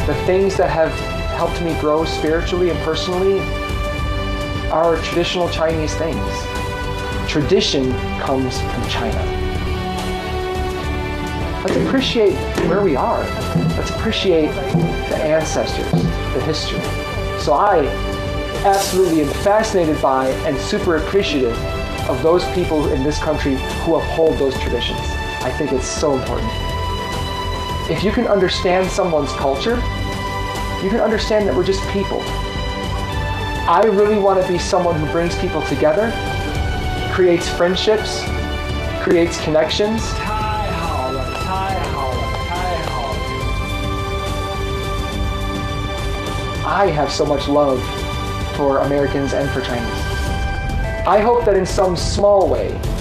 The things that have helped me grow spiritually and personally are traditional Chinese things. Tradition comes from China. Let's appreciate where we are. Let's appreciate the ancestors, the history. So I absolutely am fascinated by and super appreciative of those people in this country who uphold those traditions. I think it's so important. If you can understand someone's culture, you can understand that we're just people. I really want to be someone who brings people together, creates friendships, creates connections. I have so much love for Americans and for Chinese. I hope that in some small way,